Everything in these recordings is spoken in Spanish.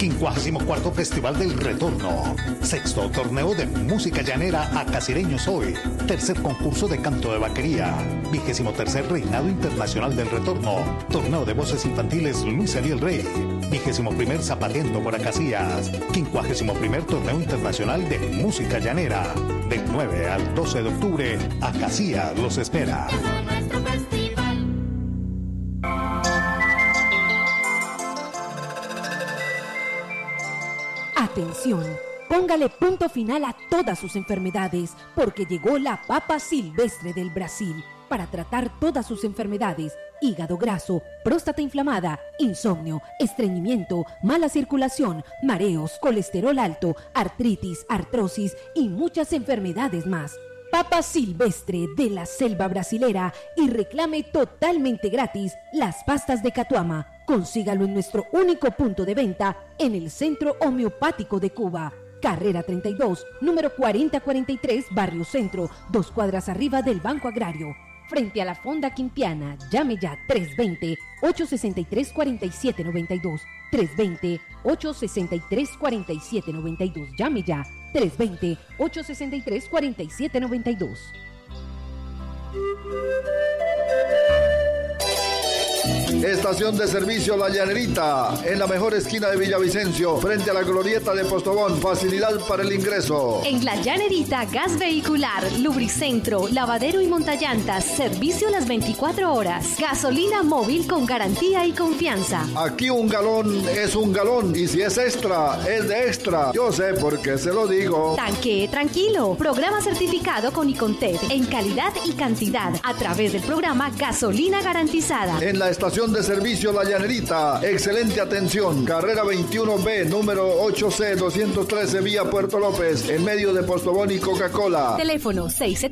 54º Festival del Retorno. 6º Torneo de Música Llanera Acasireños Hoy. 3er concurso de canto de vaquería. 23er Reinado Internacional del Retorno. Torneo de voces infantiles Luis Ariel Rey. 21er Zapateando por Acacías. 51er Torneo Internacional de Música Llanera. Del 9 al 12 de octubre, Acacías los espera. Atención, póngale punto final a todas sus enfermedades, porque llegó la papa silvestre del Brasil para tratar todas sus enfermedades: hígado graso, próstata inflamada, insomnio, estreñimiento, mala circulación, mareos, colesterol alto, artritis, artrosis y muchas enfermedades más. Papa silvestre de la selva brasilera, y reclame totalmente gratis las pastas de Catuama. Consígalo en nuestro único punto de venta en el Centro Homeopático de Cuba. Carrera 32, número 4043, Barrio Centro, 2 cuadras arriba del Banco Agrario. Frente a la Fonda Quimpiana. Llame ya 320-863-4792. 320-863-4792. Llame ya 320-863-4792. Estación de servicio La Llanerita, en la mejor esquina de Villavicencio, frente a la glorieta de Postobón. Facilidad para el ingreso. En La Llanerita, gas vehicular, lubricentro, lavadero y montallantas, servicio las 24 horas. Gasolina móvil con garantía y confianza. Aquí un galón es un galón, y si es extra, es de extra. Yo sé por qué se lo digo. Tanque tranquilo. Programa certificado con Icontec en calidad y cantidad a través del programa Gasolina Garantizada. En la estación de servicio La Llanerita, excelente atención. Carrera 21B, número 8C213, vía Puerto López, en medio de Postobón y Coca-Cola. Teléfono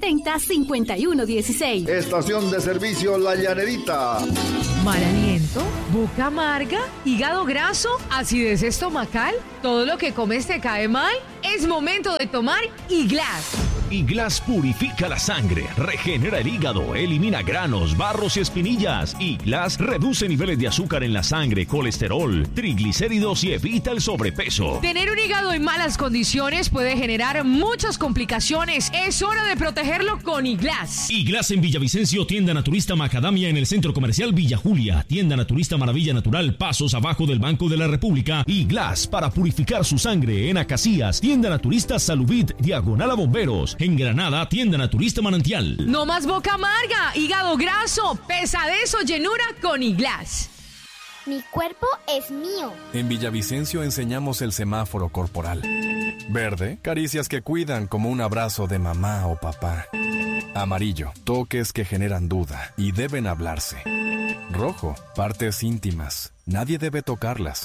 670-5116. Estación de servicio La Llanerita. Mal aliento, boca amarga, hígado graso, acidez estomacal, todo lo que comes te cae mal. Es momento de tomar Iglas. Iglas purifica la sangre, regenera el hígado, elimina granos, barros y espinillas. Iglas reduce niveles de azúcar en la sangre, colesterol, triglicéridos y evita el sobrepeso. Tener un hígado en malas condiciones puede generar muchas complicaciones. Es hora de protegerlo con Iglas. Iglas en Villavicencio, tienda naturista Macadamia en el Centro Comercial Villa Julia, tienda naturista Maravilla Natural, pasos abajo del Banco de la República. Iglas para purificar su sangre en Acacías, tienda naturista Salubit, diagonal a Bomberos. En Granada, tienda naturista Manantial. No más boca amarga, hígado graso, pesadez o llenura con Iglas. Mi cuerpo es mío. En Villavicencio enseñamos el semáforo corporal. Verde, caricias que cuidan como un abrazo de mamá o papá. Amarillo, toques que generan duda y deben hablarse. Rojo, partes íntimas, nadie debe tocarlas.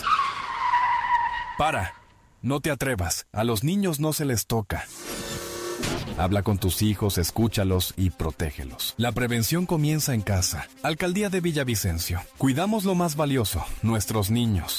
Para, no te atrevas, a los niños no se les toca. Habla con tus hijos, escúchalos y protégelos. La prevención comienza en casa. Alcaldía de Villavicencio. Cuidamos lo más valioso, nuestros niños.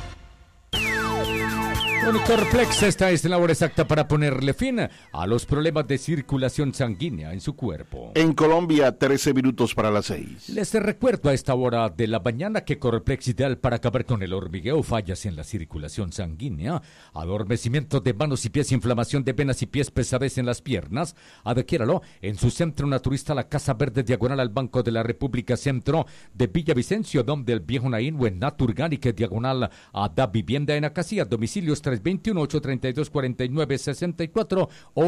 Corplex, esta es la labor exacta para ponerle fin a los problemas de circulación sanguínea en su cuerpo. En Colombia, 13 minutos para las 6. Les recuerdo a esta hora de la mañana que Corplex, ideal para acabar con el hormigueo, fallas en la circulación sanguínea, adormecimiento de manos y pies, inflamación de venas y pies, pesadez en las piernas. Adquiéralo en su centro naturista La Casa Verde, diagonal al Banco de la República, centro de Villavicencio, donde el Viejo Naín, o en Naturgánica, diagonal a Da Vivienda en Acacías. Domicilios 321-832-4964 o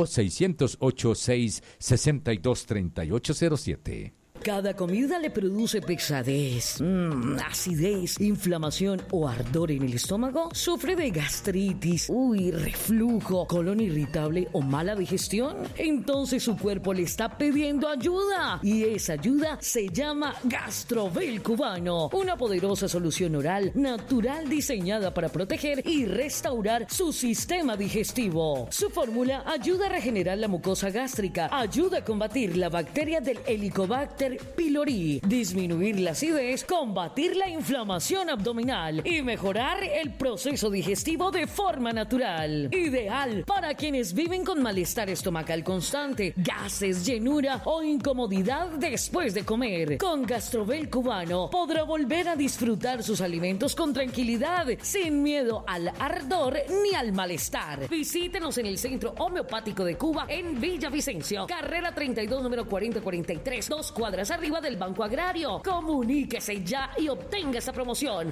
608-662-3807. Cada comida le produce pesadez, acidez, inflamación o ardor en el estómago. ¿Sufre de gastritis, reflujo, colon irritable o mala digestión? Entonces su cuerpo le está pidiendo ayuda, y esa ayuda se llama Gastrobel Cubano, una poderosa solución oral natural diseñada para proteger y restaurar su sistema digestivo. Su fórmula ayuda a regenerar la mucosa gástrica, ayuda a combatir la bacteria del Helicobacter Super Pylori. Disminuir la acidez, combatir la inflamación abdominal y mejorar el proceso digestivo de forma natural. Ideal para quienes viven con malestar estomacal constante, gases, llenura o incomodidad después de comer. Con Gastrobel cubano podrá volver a disfrutar sus alimentos con tranquilidad, sin miedo al ardor ni al malestar. Visítenos en el Centro Homeopático de Cuba en Villavicencio, carrera 32, número 4043, 2 cuadras arriba del Banco Agrario. Comuníquese ya y obtenga esa promoción.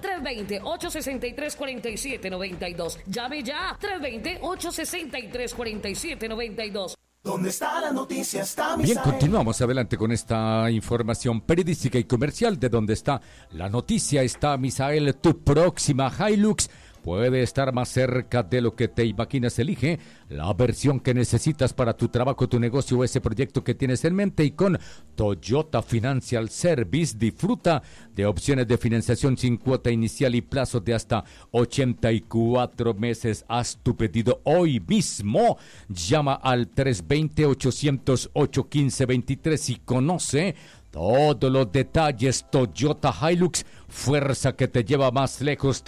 320-863-4792. Llame ya. 320-863-4792. ¿Dónde está la noticia? Está Bien, continuamos adelante con esta información periodística y comercial de Dónde está la noticia. Está Misael, tu próxima Hilux puede estar más cerca de lo que te imaginas. Elige la versión que necesitas para tu trabajo, tu negocio o ese proyecto que tienes en mente, y con Toyota Financial Service disfruta de opciones de financiación sin cuota inicial y plazo de hasta 84 meses. Haz tu pedido hoy mismo. Llama al 320-808-1523 y conoce todos los detalles. Toyota Hilux, fuerza que te lleva más lejos.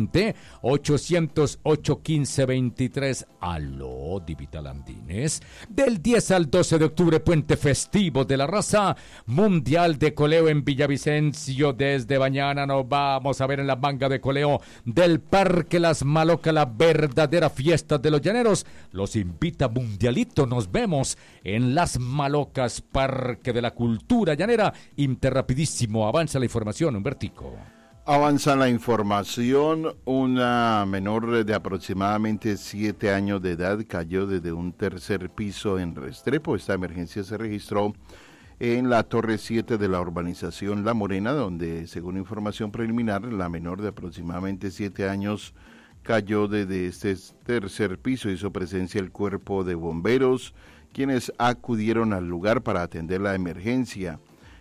320-808-1523. Aló, Divital Andines. Del 10 al 12 de octubre, puente festivo de la raza, mundial de coleo en Villavicencio. Desde mañana nos vamos a ver en la manga de coleo del Parque Las Malocas, la verdadera fiesta de los llaneros. Los invita Mundialito. Nos vemos en Las Malocas, Parque de la Cultura Llanera. Interrapidísimo, avanza la información, Humbertico. Avanza la información. Una menor de aproximadamente 7 años de edad cayó desde un tercer piso en Restrepo. Esta emergencia se registró en la Torre 7 de la urbanización La Morena, donde, según información preliminar, la menor de aproximadamente 7 años cayó desde este tercer piso. Hizo presencia el cuerpo de bomberos, quienes acudieron al lugar para atender la emergencia.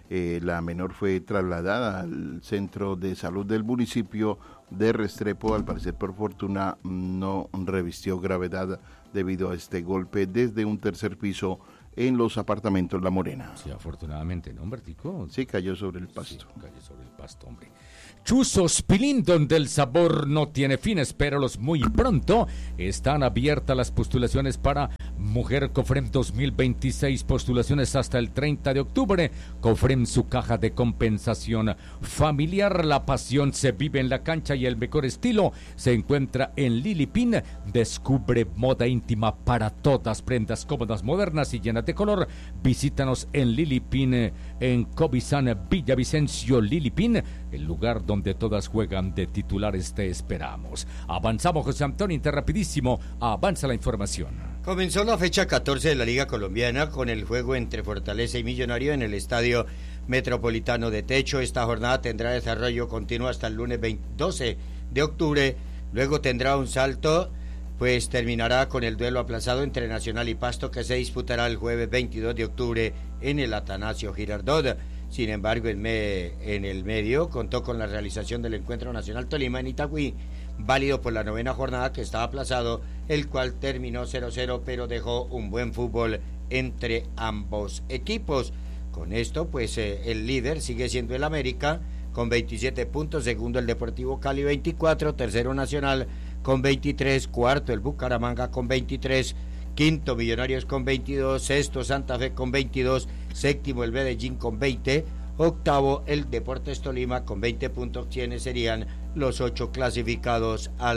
La menor fue trasladada al centro de salud del municipio de Restrepo. Al parecer, por fortuna, no revistió gravedad debido a este golpe desde un tercer piso en los apartamentos La Morena. Sí, afortunadamente, ¿no, Humbertico? Sí, cayó sobre el pasto. Sí, cayó sobre el pasto, hombre. Chuzos Pilín, donde el sabor no tiene fin. Espéralos muy pronto. Están abiertas las postulaciones para Mujer Cofrem 2026. Postulaciones hasta el 30 de octubre. Cofrem, su caja de compensación familiar. La pasión se vive en la cancha y el mejor estilo se encuentra en Lili Pin. Descubre moda íntima para todas, prendas cómodas, modernas y llenas de color. Visítanos en Lili Pin, en Cobizán, Villavicencio. Lili Pin, el lugar donde todas juegan de titulares. Te esperamos. Avanzamos, José Antonio, interrapidísimo. Avanza la información. Comenzó la fecha 14 de la Liga Colombiana con el juego entre Fortaleza y Millonario en el Estadio Metropolitano de Techo. Esta jornada tendrá desarrollo continuo hasta el lunes 12 de octubre. Luego tendrá un salto, pues terminará con el duelo aplazado entre Nacional y Pasto, que se disputará el jueves 22 de octubre en el Atanasio Girardot. Sin embargo, en el medio contó con la realización del Encuentro Nacional Tolima en Itagüí, válido por la 9ª jornada, que estaba aplazado, el cual terminó 0-0, pero dejó un buen fútbol entre ambos equipos. Con esto, pues el líder sigue siendo el América con 27 puntos, segundo el Deportivo Cali 24, tercero Nacional con 23, cuarto el Bucaramanga con 23, quinto Millonarios con 22, sexto Santa Fe con 22, séptimo el Medellín con 20, octavo el Deportes Tolima con 20 puntos, quienes serían los 8 clasificados a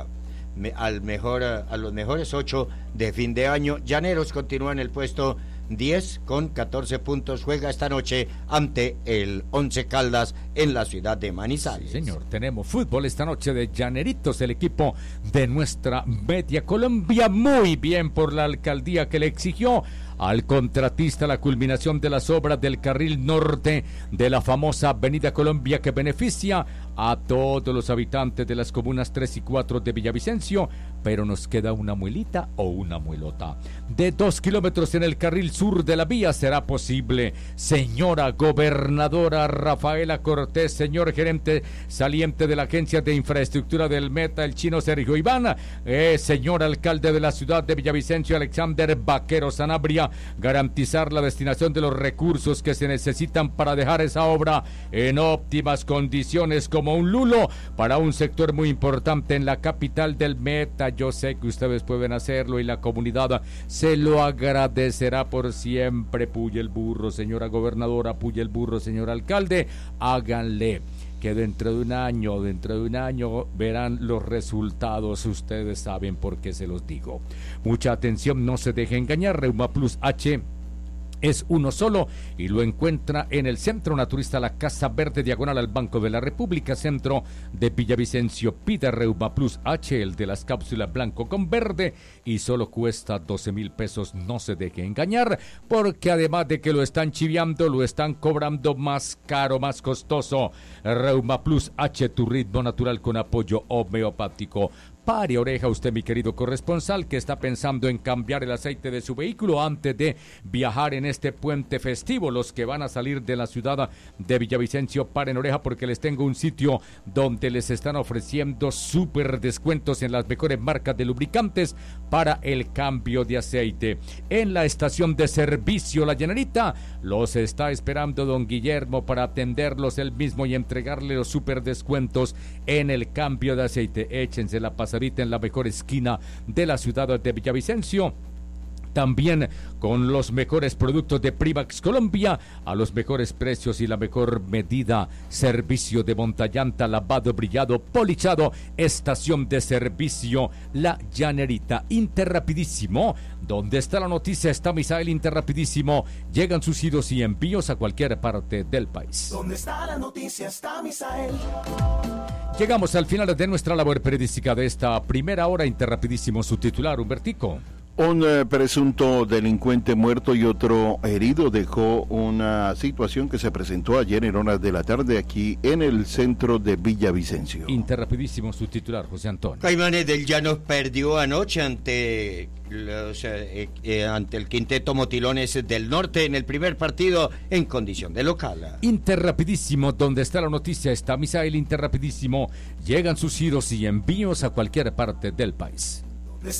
los mejores 8 de fin de año. Llaneros continúa en el puesto 10 con 14 puntos, juega esta noche ante el Once Caldas en la ciudad de Manizales. Sí, señor, tenemos fútbol esta noche de Llaneritos, el equipo de nuestra Media Colombia. Muy bien por la alcaldía, que le exigió al contratista la culminación de las obras del carril norte de la famosa Avenida Colombia, que beneficia a todos los habitantes de las comunas 3 y 4 de Villavicencio, pero nos queda una muelita o una muelota. De 2 kilómetros en el carril sur de la vía será posible. Señora gobernadora Rafaela Cortés, señor gerente saliente de la Agencia de Infraestructura del Meta, el chino Sergio Iván, señor alcalde de la ciudad de Villavicencio, Alexander Vaquero Sanabria, garantizar la destinación de los recursos que se necesitan para dejar esa obra en óptimas condiciones como un lulo para un sector muy importante en la capital del Meta. Yo sé que ustedes pueden hacerlo y la comunidad se lo agradecerá por siempre. Puye el burro, señora gobernadora, puye el burro, señor alcalde, háganle. Que dentro de un año verán los resultados. Ustedes saben por qué se los digo. Mucha atención, no se deje engañar. Reuma Plus H es uno solo y lo encuentra en el Centro Naturista La Casa Verde, diagonal al Banco de la República, centro de Villavicencio. Pide Reuma Plus H, el de las cápsulas blanco con verde, y solo cuesta 12,000 pesos. No se deje engañar, porque además de que lo están chiviando, lo están cobrando más caro, más costoso. Reuma Plus H, tu ritmo natural con apoyo homeopático. Pare oreja usted, mi querido corresponsal, que está pensando en cambiar el aceite de su vehículo antes de viajar en este puente festivo. Los que van a salir de la ciudad de Villavicencio, paren oreja, porque les tengo un sitio donde les están ofreciendo súper descuentos en las mejores marcas de lubricantes para el cambio de aceite. En la estación de servicio La Llanerita los está esperando don Guillermo para atenderlos él mismo y entregarle los súper descuentos en el cambio de aceite. Échense la pasadita en la mejor esquina de la ciudad de Villavicencio. También con los mejores productos de Primax Colombia a los mejores precios y la mejor medida. Servicio de montallanta, lavado, brillado, polichado. Estación de servicio La Llanerita. Interrapidísimo. Donde está la noticia está Misael. Interrapidísimo. Llegan sus idos y envíos a cualquier parte del país. Donde está la noticia está Misael. Llegamos al final de nuestra labor periodística de esta primera hora. Interrapidísimo, su titular, Humbertico. Un presunto delincuente muerto y otro herido dejó una situación que se presentó ayer en horas de la tarde aquí en el centro de Villavicencio. Interrapidísimo, su titular, José Antonio. Caimanes del Llano perdió anoche ante el quinteto Motilones del Norte en el primer partido en condición de local. Interrapidísimo, donde está la noticia está Misael. Interrapidísimo, llegan sus giros y envíos a cualquier parte del país.